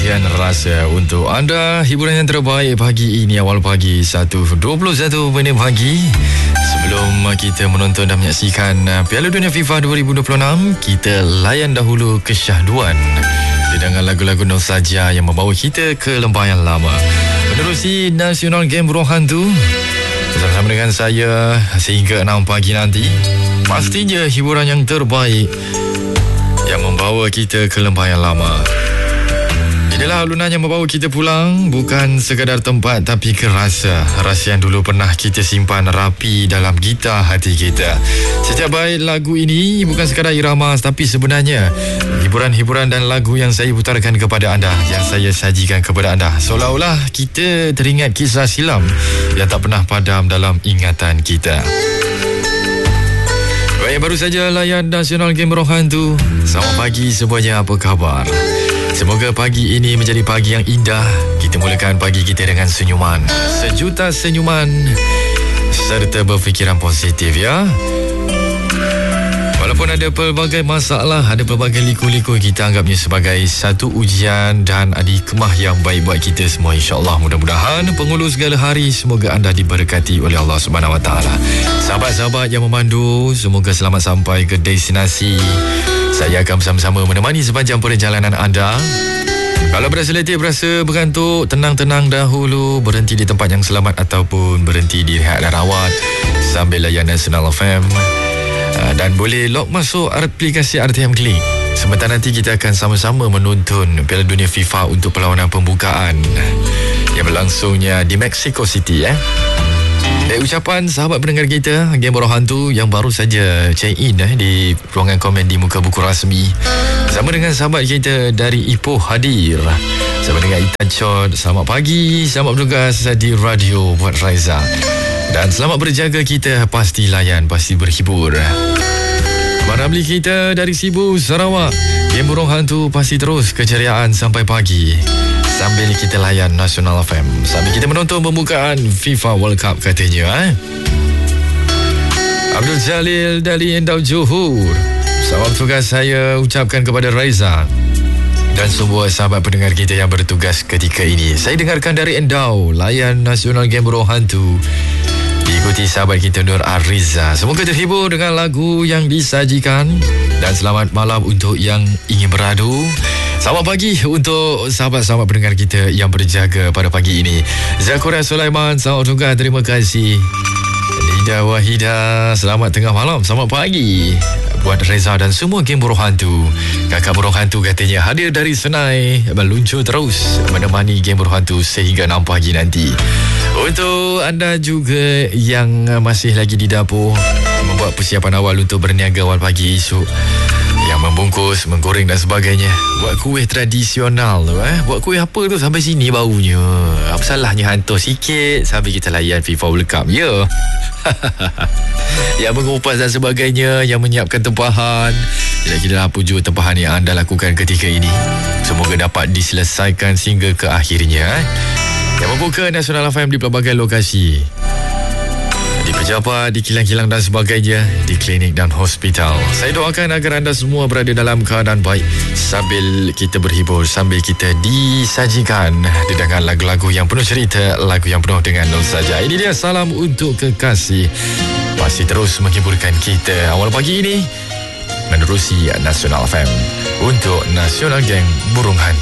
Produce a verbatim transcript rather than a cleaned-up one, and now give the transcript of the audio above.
Latihan rasa untuk anda. Hiburan yang terbaik pagi ini, awal pagi satu dua puluh satu minit pagi. Sebelum kita menonton dan menyaksikan Piala Dunia FIFA dua ribu dua puluh enam, kita layan dahulu kesyahduan dengan lagu-lagu nostalgia yang membawa kita ke lembah yang lama. Menerusi National Game Burung Hantu bersama dengan saya sehingga enam pagi nanti. Pastinya hiburan yang terbaik yang membawa kita ke lembah yang lama. Inilah alunan yang membawa kita pulang, bukan sekadar tempat tapi ke rasa. Rasa yang dulu pernah kita simpan rapi dalam gitar hati kita. Setiap bait lagu ini bukan sekadar irama, tapi sebenarnya hiburan-hiburan dan lagu yang saya putarkan kepada anda, yang saya sajikan kepada anda, seolah-olah kita teringat kisah silam yang tak pernah padam dalam ingatan kita. Baik, baru saja layan National Game Burung Hantu. Selamat pagi semuanya, apa khabar? Semoga pagi ini menjadi pagi yang indah. Kita mulakan pagi kita dengan senyuman, sejuta senyuman serta berfikiran positif, ya. Walaupun ada pelbagai masalah, ada pelbagai liku-liku, kita anggapnya sebagai satu ujian dan hikmah yang baik buat kita semua, insya-Allah. Mudah-mudahan penghulu segala hari, semoga anda diberkati oleh Allah Subhanahu Wa Taala. Sahabat-sahabat yang memandu, semoga selamat sampai ke destinasi. Saya akan bersama-sama menemani sepanjang perjalanan anda. Kalau berasa letih, berasa bergantuk, tenang-tenang dahulu, berhenti di tempat yang selamat ataupun berhenti di rehat dan rawat sambil layan National F M. Dan boleh log masuk aplikasi R T M Klik. Sebentar nanti kita akan sama-sama menonton Piala Dunia FIFA untuk perlawanan pembukaan yang berlangsungnya di Mexico City, eh. Dari ucapan sahabat pendengar kita Game Burung Hantu yang baru saja check in eh, di ruangan komen di muka buku rasmi, bersama dengan sahabat kita dari Ipoh hadir, bersama dengan Itan Chod. Selamat pagi, selamat bertugas di radio buat Raiza. Dan selamat berjaga kita, pasti layan, pasti berhibur. Ramli kita dari Sibu, Sarawak, Game Burung Hantu pasti terus keceriaan sampai pagi sambil kita layan National F M, sambil kita menonton pembukaan FIFA World Cup katanya, eh? Abdul Jalil dari Endau Johor, sahabat tugas saya ucapkan kepada Raiza dan semua sahabat pendengar kita yang bertugas ketika ini. Saya dengarkan dari Endau, layan National Game Burung Hantu, diikuti sahabat kita Nur Ariza. Semoga terhibur dengan lagu yang disajikan dan selamat malam untuk yang ingin beradu. Selamat pagi untuk sahabat-sahabat pendengar kita yang berjaga pada pagi ini. Zakuria Sulaiman, selamat juga, terima kasih. Nida Wahida, selamat tengah malam, selamat pagi buat Reza dan semua Game Burung Hantu. Kakak Burung Hantu katanya hadir dari Senai, meluncur terus menemani Game Burung Hantu sehingga enam pagi nanti. Untuk anda juga yang masih lagi di dapur, membuat persiapan awal untuk berniaga awal pagi esok, yang membungkus, menggoreng dan sebagainya, buat kuih tradisional tu, eh? Buat kuih apa tu sampai sini baunya. Apa salahnya hantar sikit sambil kita layan FIFA World Cup, ya? Yeah. Yang mengupas dan sebagainya, yang menyiapkan tempahan, kira-kira apa juga tempahan yang anda lakukan ketika ini, semoga dapat diselesaikan sehingga ke akhirnya, eh? Yang membuka National F M di pelbagai lokasi, di pejabat, di kilang-kilang dan sebagainya, di klinik dan hospital. Saya doakan agar anda semua berada dalam keadaan baik sambil kita berhibur, sambil kita disajikan dengan lagu-lagu yang penuh cerita, lagu yang penuh dengan nostalgia. Ini dia salam untuk kekasih, pasti terus menghiburkan kita awal pagi ini menerusi National F M untuk National Gang Burung Hantu.